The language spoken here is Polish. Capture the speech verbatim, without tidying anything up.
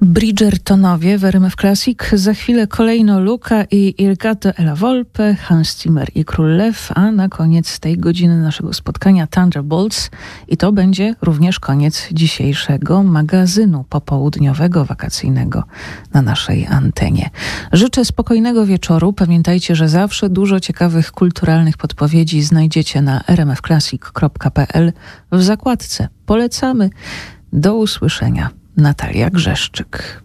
Bridgertonowie w R M F Classic. Za chwilę kolejno Luca i Il Gatto e la Volpe, Hans Zimmer i Król Lew, a na koniec tej godziny naszego spotkania Thunderbolts. I to będzie również koniec dzisiejszego magazynu popołudniowego, wakacyjnego na naszej antenie. Życzę spokojnego wieczoru. Pamiętajcie, że zawsze dużo ciekawych kulturalnych podpowiedzi znajdziecie na r m f classic kropka p l w zakładce Polecamy. Do usłyszenia. Natalia Grzeszczyk.